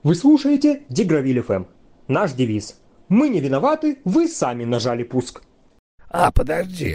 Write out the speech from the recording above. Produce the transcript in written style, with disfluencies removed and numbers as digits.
Вы слушаете Дигравиль ФМ. Наш девиз. Мы не виноваты, вы сами нажали пуск. А, подожди.